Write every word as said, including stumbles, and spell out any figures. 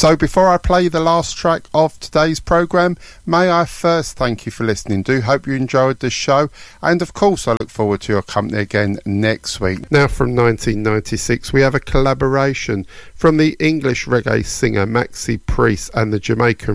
So before I play the last track of today's programme, may I first thank you for listening. Do hope you enjoyed this show, and of course I look forward to your company again next week. Now from nineteen ninety-six we have a collaboration from the English reggae singer Maxi Priest and the Jamaican